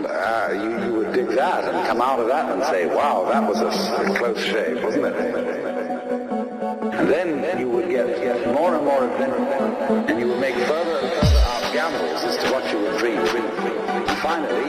you would dig that and come out of that and say, wow, that was a close shave, wasn't it? And then you would get more and more adventurous, and you would make further and further out gambles as to what you would dream. And finally,